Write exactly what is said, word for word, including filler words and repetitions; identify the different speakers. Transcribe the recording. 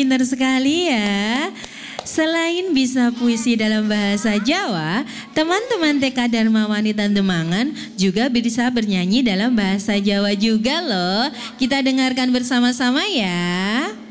Speaker 1: pintar sekali ya. Selain bisa puisi dalam bahasa Jawa, teman-teman T K Dharma Wanita Demangan juga bisa bernyanyi dalam bahasa Jawa juga loh. Kita dengarkan bersama-sama ya.